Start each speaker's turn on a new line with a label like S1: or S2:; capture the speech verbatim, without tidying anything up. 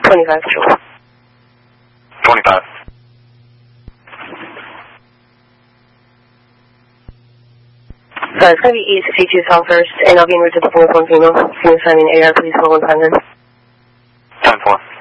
S1: twenty-five, sure.
S2: twenty-five.
S1: Uh, it's going to be eight sixty-two Southwest, and I'll be in route to the four one female. Can you assign me an A R, please, for one time then?
S2: ten four.